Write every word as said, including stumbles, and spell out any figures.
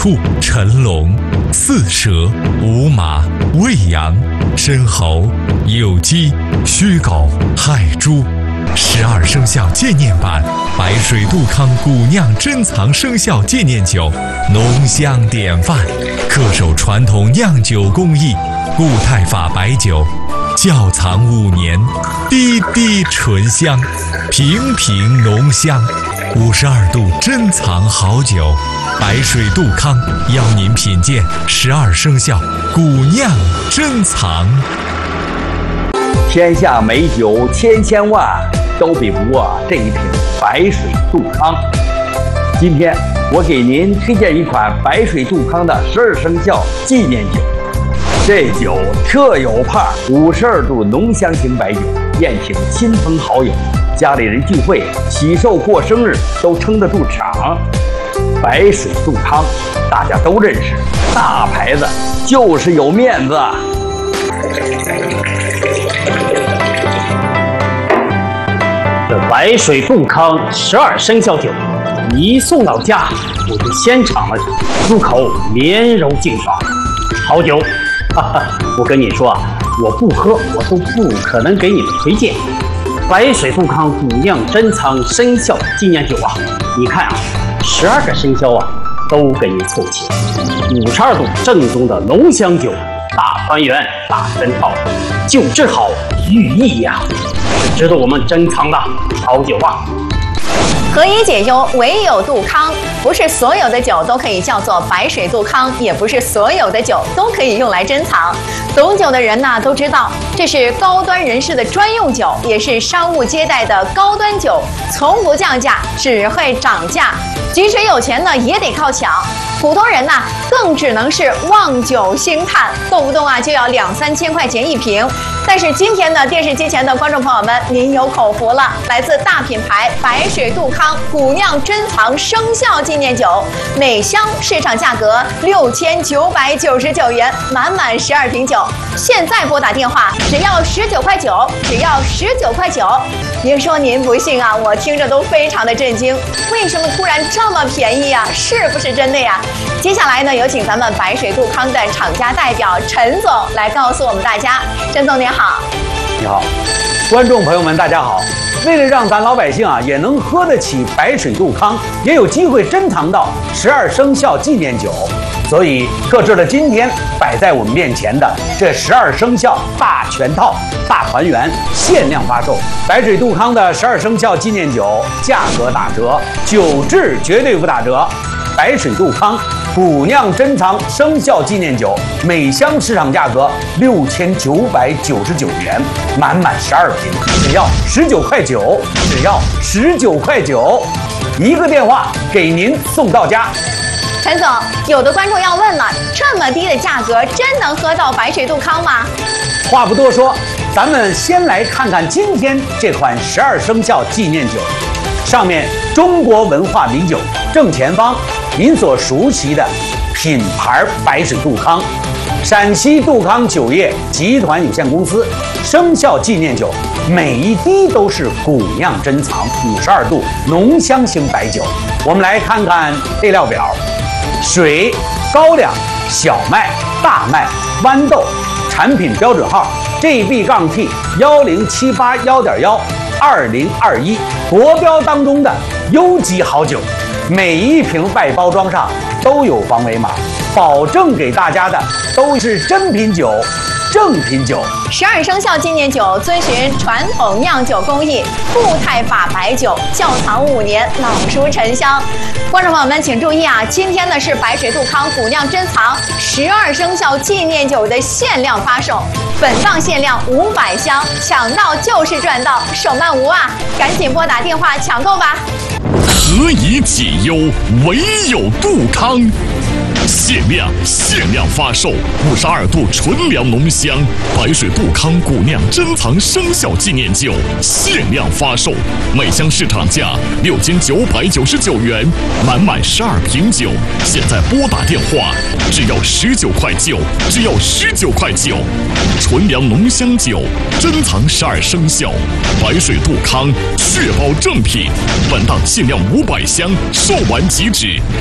兔、辰龙、巳蛇、午马、未羊、申猴、酉鸡、戌狗、亥猪。十二生肖纪念版白水杜康古酿珍藏生肖纪念酒，浓香典范，恪守传统酿酒工艺，固态法白酒，窖藏五年，滴滴醇香，平平浓香。五十二度珍藏好酒，白水杜康邀您品鉴十二生肖古酿珍藏。 天下美酒千千万，都比不过这一瓶白水杜康。今天我给您推荐一款白水杜康的十二生肖纪念酒。这酒特有派，五十二度浓香型白酒，宴请亲朋好友，家里人聚会、喜寿过生日都撑得住场。白水杜康大家都认识，大牌子就是有面子。 这白水杜康十二生肖酒一送到家，我就先尝了尝，入口绵柔劲爽，好酒。哈哈，我跟你说啊，我不喝我都不可能给你们推荐。白水杜康古酿珍藏生肖纪念酒啊，你看啊，十二个生肖啊都给你凑齐，五十二度正宗的浓香酒，大团圆大珍套，酒质好寓意呀、啊，是值得我们珍藏的好酒啊。 何以解忧，唯有杜康。不是所有的酒都可以叫做白水杜康，也不是所有的酒都可以用来珍藏。懂酒的人呢都知道，这是高端人士的专用酒，也是商务接待的高端酒，从不降价，只会涨价。即使有钱呢，也得靠抢。普通人呢，更只能是望酒兴叹，动不动啊就要两三千块钱一瓶。但是今天呢，电视机前的观众朋友们，您有口福了，来自大品牌白水杜康古酿珍藏生肖纪念酒，每箱市场价格六千九百九十九元，满满十二瓶酒。现在拨打电话，只要十九块九，只要十九块九。别说您不信啊，我听着都非常的震惊，为什么突然这么便宜啊？是不是真的呀？接下来呢，有请咱们白水杜康的厂家代表陈总来告诉我们大家。陈总您好。 你好，观众朋友们大家好。为了让咱老百姓啊也能喝得起白水杜康，也有机会珍藏到十二生肖纪念酒，所以特制了今天摆在我们面前的这十二生肖大全套大团圆限量发售。白水杜康的十二生肖纪念酒价格打折，酒质绝对不打折。白水杜康古酿珍藏生肖纪念酒，每箱市场价格六千九百九十九元，满满十二瓶，只要十九块九，只要十九块九，一个电话给您送到家。 陈总，有的观众要问了，这么低的价格，真能喝到白水杜康吗？ 话不多说，咱们先来看看今天这款十二生肖纪念酒，上面中国文化名酒正前方您所熟悉的品牌白水杜康，陕西杜康酒业集团有限公司生肖纪念酒，每一滴都是古酿珍藏五十二度浓香型白酒。我们来看看配料表：水、高粱、小麦、大麦、豌豆，产品标准号 G B T 幺零七八幺点幺二零二一，国标当中的优级好酒。每一瓶外包装上都有防伪码，保证给大家的都是真品酒、正品酒。 十二生肖纪念酒遵循传统酿酒工艺，固态法白酒，窖藏五年，老熟陈香。观众朋友们请注意啊，今天呢是白水杜康古酿珍藏十二生肖纪念酒的限量发售，本档限量五百箱，抢到就是赚到，手慢无啊！赶紧拨打电话抢购吧。 何以解忧，唯有杜康。限量限量发售五十二度纯粮浓香白水杜康古酿珍藏生肖纪念酒，限量发售，每箱市场价六千九百九十九元，满满十二瓶酒。现在拨打电话，只要十九块九，只要十九块九。纯粮浓香酒，珍藏十二生肖，白水杜康，确保正品。本档限量五百箱，售完即止。